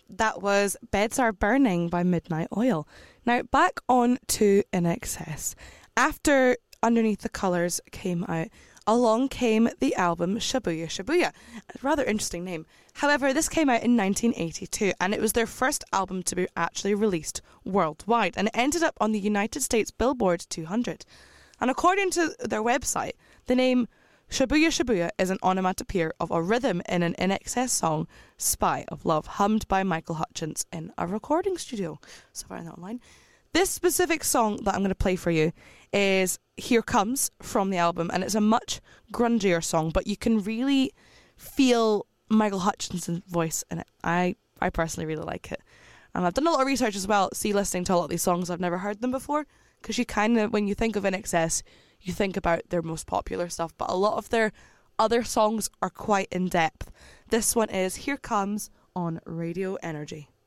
that was Beds Are Burning by Midnight Oil. Now, back on to INXS. After Underneath the Colours came out, along came the album Shibuya Shibuya. A rather interesting name. However, this came out in 1982, and it was their first album to be actually released worldwide, and it ended up on the United States Billboard 200. And according to their website, the name Shibuya Shibuya is an onomatopoeia of a rhythm in an INXS song, Spy of Love, hummed by Michael Hutchence in a recording studio. So far that online. This specific song that I'm going to play for you is Here Comes from the album, and it's a much grungier song, but you can really feel Michael Hutchence's voice in it. I personally really like it. And I've done a lot of research as well, listening to a lot of these songs, I've never heard them before, because you kind of, when you think of INXS, you think about their most popular stuff, but a lot of their other songs are quite in depth. This one is Here Comes on Radio Energy.